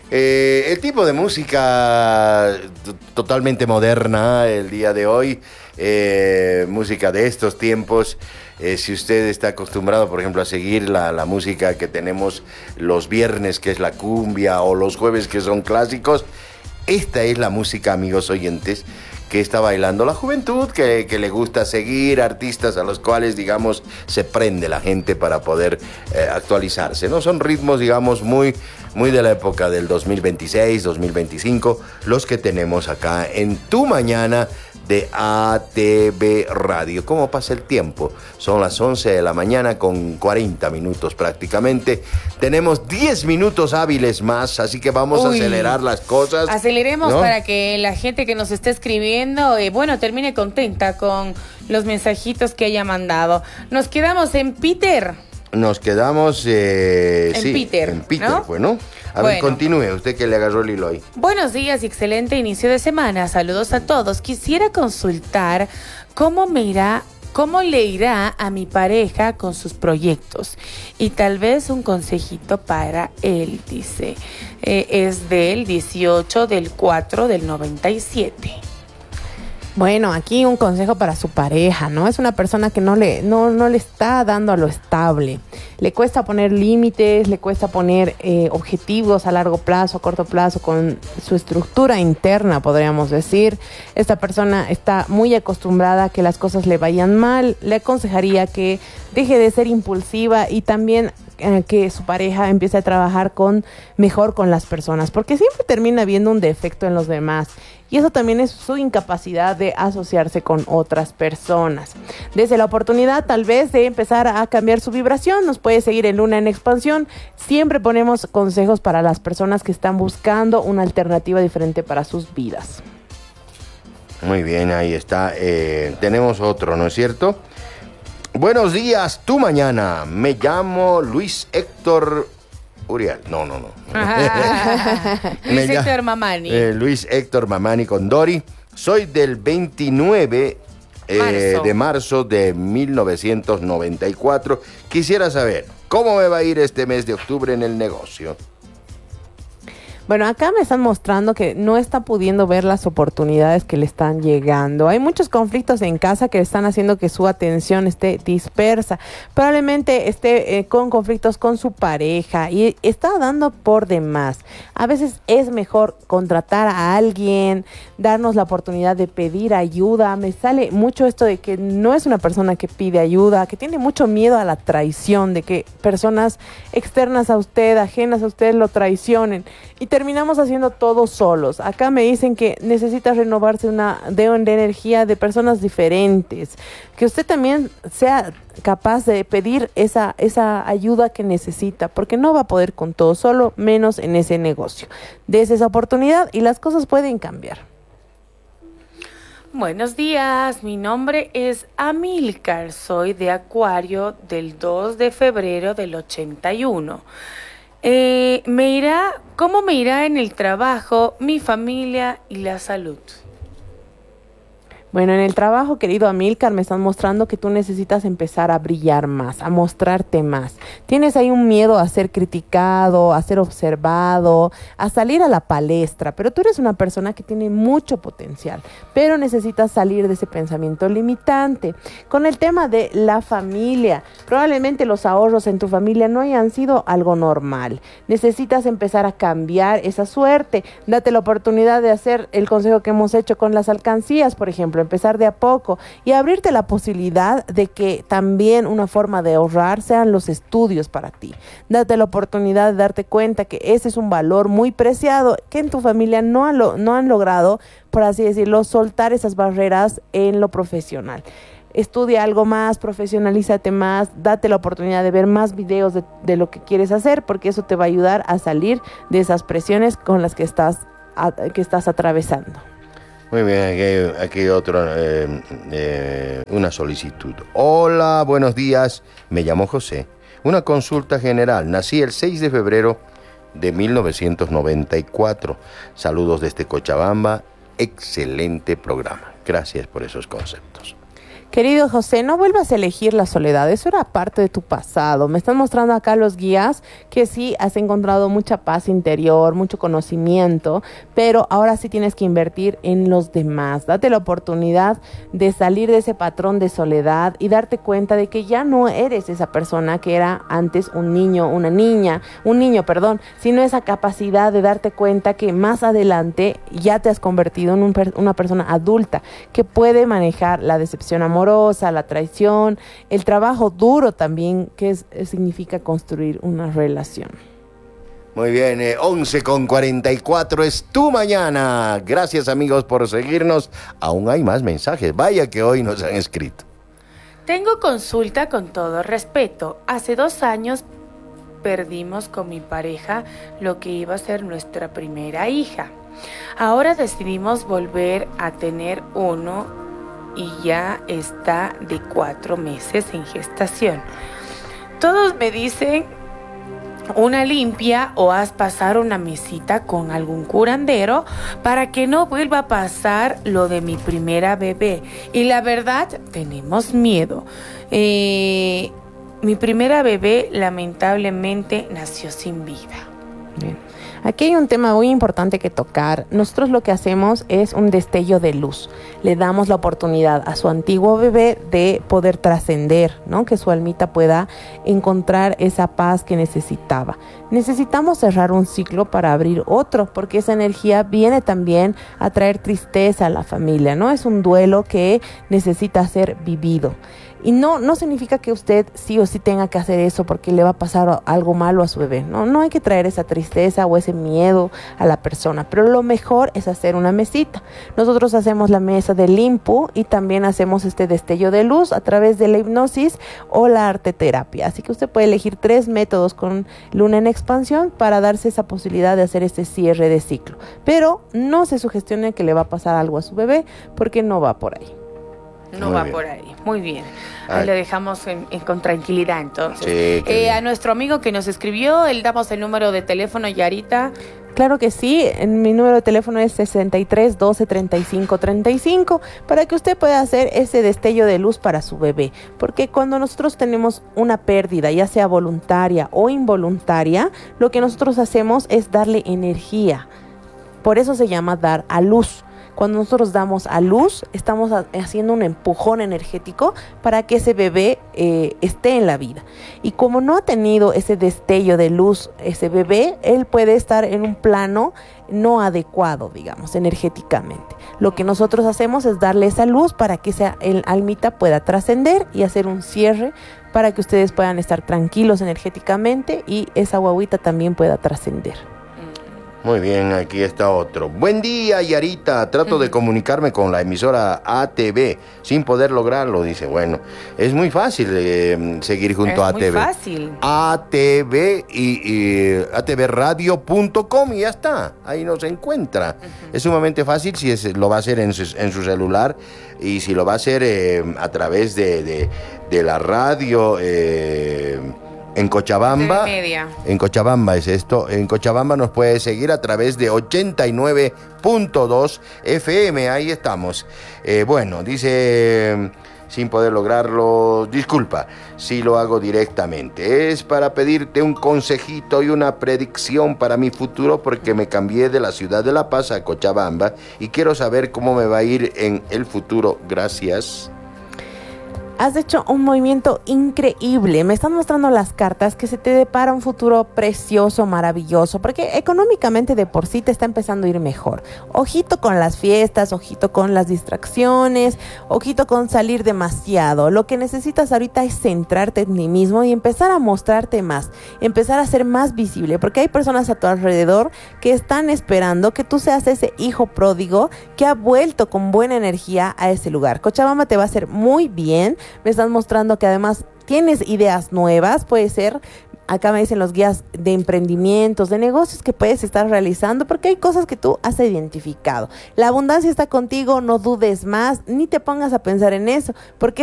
El tipo de música totalmente moderna el día de hoy, música de estos tiempos. Si usted está acostumbrado, por ejemplo, a seguir la música que tenemos los viernes, que es la cumbia, o los jueves, que son clásicos, esta es la música, amigos oyentes, que está bailando la juventud, que le gusta seguir artistas a los cuales, digamos, se prende la gente para poder actualizarse, ¿no? Son ritmos, digamos, muy de la época del 2026, 2025, los que tenemos acá en Tu Mañana de ATV Radio. ¿Cómo pasa el tiempo? Son las 11 de la mañana con 40 minutos prácticamente. Tenemos 10 minutos hábiles más, así que vamos a acelerar las cosas. Aceleremos, ¿no? Para que la gente que nos esté escribiendo, termine contenta con los mensajitos que haya mandado. Nos quedamos en Peter. Nos quedamos en Peter, ¿no? Bueno, a ver, continúe, usted que le agarró el hilo ahí. Buenos días y excelente inicio de semana. Saludos a todos. Quisiera consultar cómo le irá a mi pareja con sus proyectos y tal vez un consejito para él, dice. Es del 18/4/97. Bueno, aquí un consejo para su pareja, ¿no? Es una persona que no le está dando a lo estable. Le cuesta poner límites, le cuesta poner objetivos a largo plazo, a corto plazo, con su estructura interna, podríamos decir. Esta persona está muy acostumbrada a que las cosas le vayan mal. Le aconsejaría que deje de ser impulsiva y también que su pareja empiece a trabajar mejor con las personas, porque siempre termina viendo un defecto en los demás. Y eso también es su incapacidad de asociarse con otras personas. Desde la oportunidad tal vez de empezar a cambiar su vibración, nos puede seguir en Luna en Expansión. Siempre ponemos consejos para las personas que están buscando una alternativa diferente para sus vidas. Muy bien, ahí está. Tenemos otro, ¿no es cierto? Buenos días, Tu Mañana. Me llamo Luis Héctor Uriel. No. Luis Héctor Mamani. Luis Héctor Mamani Condori. Soy del 29 de marzo de 1994. Quisiera saber, ¿cómo me va a ir este mes de octubre en el negocio? Bueno, acá me están mostrando que no está pudiendo ver las oportunidades que le están llegando. Hay muchos conflictos en casa que están haciendo que su atención esté dispersa. Probablemente esté con conflictos con su pareja y está dando por demás. A veces es mejor contratar a alguien, darnos la oportunidad de pedir ayuda. Me sale mucho esto de que no es una persona que pide ayuda, que tiene mucho miedo a la traición, de que personas externas a usted, ajenas a usted, lo traicionen. Y terminamos haciendo todo solos. Acá me dicen que necesita renovarse de energía de personas diferentes. Que usted también sea capaz de pedir esa ayuda que necesita, porque no va a poder con todo solo, menos en ese negocio. Dese esa oportunidad y las cosas pueden cambiar. Buenos días, mi nombre es Amílcar, soy de Acuario del 2 de febrero del 81. ¿Cómo me irá en el trabajo, mi familia y la salud? Bueno, en el trabajo, querido Amílcar, me están mostrando que tú necesitas empezar a brillar más, a mostrarte más. Tienes ahí un miedo a ser criticado, a ser observado, a salir a la palestra, pero tú eres una persona que tiene mucho potencial, pero necesitas salir de ese pensamiento limitante. Con el tema de la familia, probablemente los ahorros en tu familia no hayan sido algo normal. Necesitas empezar a cambiar esa suerte. Date la oportunidad de hacer el consejo que hemos hecho con las alcancías, por ejemplo, empezar de a poco y abrirte la posibilidad de que también una forma de ahorrar sean los estudios para ti. Date la oportunidad de darte cuenta que ese es un valor muy preciado que en tu familia no han logrado, por así decirlo, soltar esas barreras en lo profesional. Estudia algo más, profesionalízate más, date la oportunidad de ver más videos de lo que quieres hacer, porque eso te va a ayudar a salir de esas presiones con las que estás atravesando. Muy bien, aquí otro, una solicitud. Hola, buenos días, me llamo José. Una consulta general, nací el 6 de febrero de 1994. Saludos desde Cochabamba, excelente programa. Gracias por esos conceptos. Querido José, no vuelvas a elegir la soledad, eso era parte de tu pasado. Me están mostrando acá los guías que sí has encontrado mucha paz interior, mucho conocimiento, pero ahora sí tienes que invertir en los demás. Date la oportunidad de salir de ese patrón de soledad y darte cuenta de que ya no eres esa persona que era antes un niño, sino esa capacidad de darte cuenta que más adelante ya te has convertido en una persona adulta que puede manejar la decepción amorosa, la traición, el trabajo duro también, significa construir una relación. Muy bien, 11:44 es tu mañana. Gracias, amigos, por seguirnos. Aún hay más mensajes. Vaya que hoy nos han escrito. Tengo consulta con todo respeto. Hace 2 años perdimos con mi pareja lo que iba a ser nuestra primera hija. Ahora decidimos volver a tener uno y ya está de 4 meses en gestación. Todos me dicen una limpia o haz pasar una mesita con algún curandero para que no vuelva a pasar lo de mi primera bebé. Y la verdad, tenemos miedo. Mi primera bebé lamentablemente nació sin vida. Bien. Aquí hay un tema muy importante que tocar. Nosotros lo que hacemos es un destello de luz. Le damos la oportunidad a su antiguo bebé de poder trascender, ¿no? Que su almita pueda encontrar esa paz que necesitaba. Necesitamos cerrar un ciclo para abrir otro, porque esa energía viene también a traer tristeza a la familia, ¿no? Es un duelo que necesita ser vivido. Y no significa que usted sí o sí tenga que hacer eso porque le va a pasar algo malo a su bebé. No hay que traer esa tristeza o ese miedo a la persona. Pero lo mejor es hacer una mesita. Nosotros hacemos la mesa de limpu y también hacemos este destello de luz a través de la hipnosis o la arteterapia. Así que usted puede elegir 3 métodos con luna en expansión para darse esa posibilidad de hacer este cierre de ciclo. Pero no se sugestione que le va a pasar algo a su bebé porque no va por ahí. No va por ahí. Muy bien. Ahí lo dejamos con tranquilidad, entonces. Sí, a nuestro amigo que nos escribió, le damos el número de teléfono, Yarita. Claro que sí, mi número de teléfono es 63 12 35 35 para que usted pueda hacer ese destello de luz para su bebé. Porque cuando nosotros tenemos una pérdida, ya sea voluntaria o involuntaria, lo que nosotros hacemos es darle energía. Por eso se llama dar a luz. Cuando nosotros damos a luz, estamos haciendo un empujón energético para que ese bebé esté en la vida. Y como no ha tenido ese destello de luz, ese bebé, él puede estar en un plano no adecuado, digamos, energéticamente. Lo que nosotros hacemos es darle esa luz para que esa almita pueda trascender y hacer un cierre para que ustedes puedan estar tranquilos energéticamente y esa guaguita también pueda trascender. Muy bien, aquí está otro. Buen día, Yarita. Trato de comunicarme con la emisora ATV sin poder lograrlo. Dice, bueno, es muy fácil seguir junto a ATV. Es muy fácil. ATV y atvradio.com y ya está. Ahí nos encuentra. Es sumamente fácil si lo va a hacer en su celular y si lo va a hacer a través de la radio. En Cochabamba, en Cochabamba es esto, en Cochabamba nos puede seguir a través de 89.2 FM, ahí estamos. Bueno, dice, sin poder lograrlo, disculpa, si lo hago directamente. Es para pedirte un consejito y una predicción para mi futuro porque me cambié de la ciudad de La Paz a Cochabamba y quiero saber cómo me va a ir en el futuro. Gracias. Has hecho un movimiento increíble. Me están mostrando las cartas que se te depara un futuro precioso, maravilloso, porque económicamente de por sí te está empezando a ir mejor. Ojito con las fiestas, ojito con las distracciones, ojito con salir demasiado. Lo que necesitas ahorita es centrarte en ti mismo y empezar a mostrarte más, empezar a ser más visible, porque hay personas a tu alrededor que están esperando que tú seas ese hijo pródigo que ha vuelto con buena energía a ese lugar. Cochabamba te va a hacer muy bien. Me están mostrando que además tienes ideas nuevas, puede ser, acá me dicen los guías de emprendimientos, de negocios que puedes estar realizando, porque hay cosas que tú has identificado. La abundancia está contigo, no dudes más, ni te pongas a pensar en eso, porque